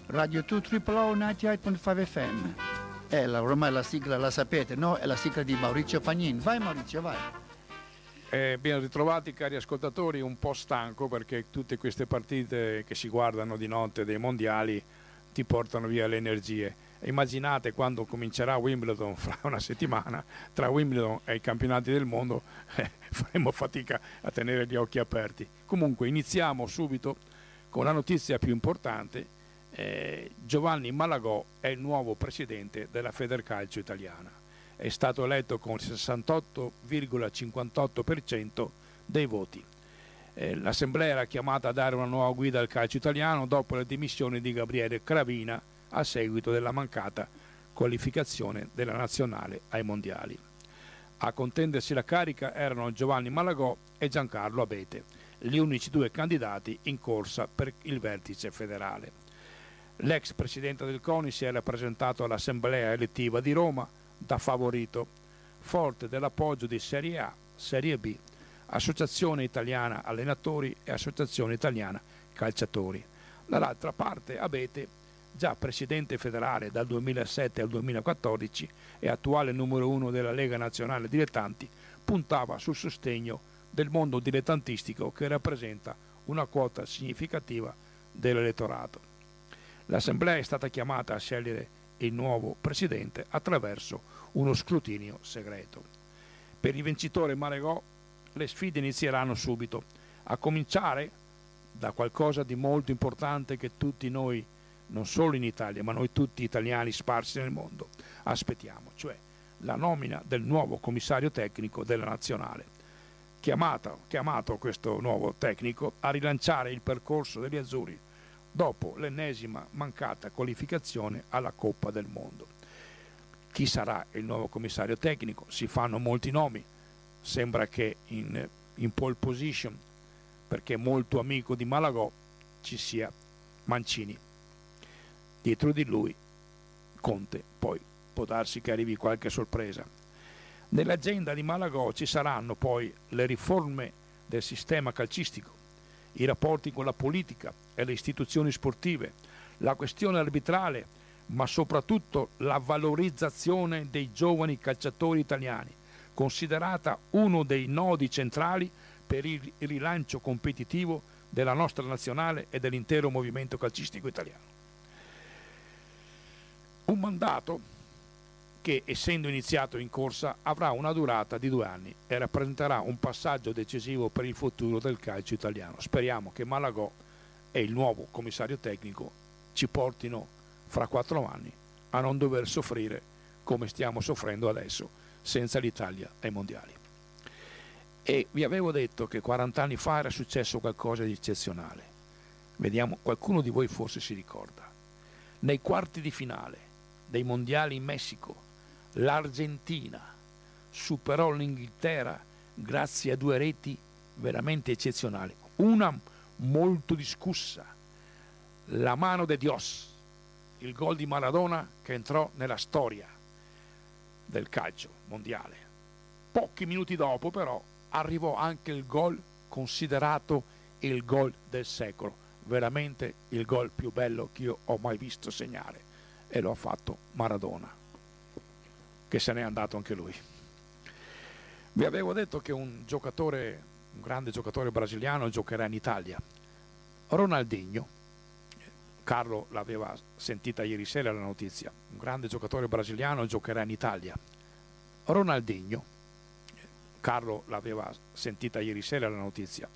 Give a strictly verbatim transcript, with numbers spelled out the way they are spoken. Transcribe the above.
Radio due Triple O novantotto virgola cinque F M. Eh, la, ormai la sigla la sapete, no? È la sigla di Maurizio Pagnin. Vai Maurizio, vai. Eh, ben ritrovati cari ascoltatori, un po' stanco perché tutte queste partite che si guardano di notte dei mondiali ti portano via le energie. Immaginate quando comincerà Wimbledon fra una settimana, tra Wimbledon e i campionati del mondo eh, faremo fatica a tenere gli occhi aperti. Comunque iniziamo subito con la notizia più importante. eh, Giovanni Malagò è il nuovo presidente della Federcalcio italiana. È stato eletto con il sessantotto virgola cinquantotto per cento dei voti. Eh, l'assemblea era chiamata a dare una nuova guida al calcio italiano dopo le dimissioni di Gabriele Cravina a seguito della mancata qualificazione della nazionale ai mondiali. A contendersi la carica erano Giovanni Malagò e Giancarlo Abete, gli unici due candidati in corsa per il vertice federale. L'ex presidente del CONI si era presentato all'assemblea elettiva di Roma da favorito, forte dell'appoggio di Serie A, Serie B, Associazione Italiana Allenatori e Associazione Italiana Calciatori. Dall'altra parte Abete, già presidente federale dal duemilasette al duemilaquattordici e attuale numero uno della Lega Nazionale Dilettanti, puntava sul sostegno del mondo dilettantistico che rappresenta una quota significativa dell'elettorato. L'assemblea è stata chiamata a scegliere il nuovo presidente attraverso uno scrutinio segreto. Per il vincitore Malagò le sfide inizieranno subito, a cominciare da qualcosa di molto importante che tutti noi, non solo in Italia, ma noi tutti italiani sparsi nel mondo, aspettiamo, cioè la nomina del nuovo commissario tecnico della nazionale, chiamato, chiamato questo nuovo tecnico a rilanciare il percorso degli azzurri dopo l'ennesima mancata qualificazione alla Coppa del Mondo. Chi sarà il nuovo commissario tecnico? Si fanno molti nomi, sembra che in, in pole position, perché molto amico di Malagò, ci sia Mancini. Dietro di lui Conte, poi può darsi che arrivi qualche sorpresa. Nell'agenda di Malagò ci saranno poi le riforme del sistema calcistico, i rapporti con la politica e le istituzioni sportive, la questione arbitrale, ma soprattutto la valorizzazione dei giovani calciatori italiani, considerata uno dei nodi centrali per il rilancio competitivo della nostra nazionale e dell'intero movimento calcistico italiano. Un mandato che, essendo iniziato in corsa, avrà una durata di due anni e rappresenterà un passaggio decisivo per il futuro del calcio italiano. Speriamo che Malagò e il nuovo commissario tecnico ci portino fra quattro anni a non dover soffrire come stiamo soffrendo adesso senza l'Italia ai mondiali. E vi avevo detto che quaranta anni fa era successo qualcosa di eccezionale. Vediamo, qualcuno di voi forse si ricorda. Nei quarti di finale dei mondiali in Messico, l'Argentina superò l'Inghilterra grazie a due reti veramente eccezionali. Una molto discussa, la mano de Dios, il gol di Maradona che entrò nella storia del calcio mondiale. Pochi minuti dopo però arrivò anche il gol considerato il gol del secolo, veramente il gol più bello che io ho mai visto segnare, e lo ha fatto Maradona, che se n'è andato anche lui. Vi avevo detto che un giocatore, un grande giocatore brasiliano giocherà in Italia, Ronaldinho. Carlo l'aveva sentita ieri sera la notizia, un grande giocatore brasiliano giocherà in Italia. Ronaldinho, Carlo l'aveva sentita ieri sera la notizia,